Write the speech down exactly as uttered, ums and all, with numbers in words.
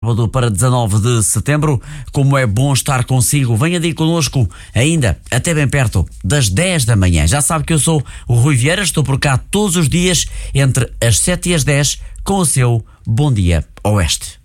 sábado para dezanove de setembro. Como é bom estar consigo, venha daí connosco ainda até bem perto das dez da manhã. Já sabe que eu sou o Rui Vieira, estou por cá todos os dias entre as sete e as dez com o seu Bom Dia Oeste.